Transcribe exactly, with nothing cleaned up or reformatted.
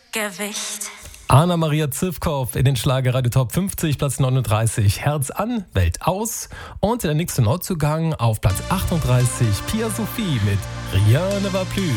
Gewicht. Anna-Maria Zivkow in den Schlagerradio Top fünfzig, Platz neununddreißig, Herz an, Welt aus. Und in der nächsten Neuzugang auf Platz achtunddreißig, Pia Sophie mit Rien ne va plus.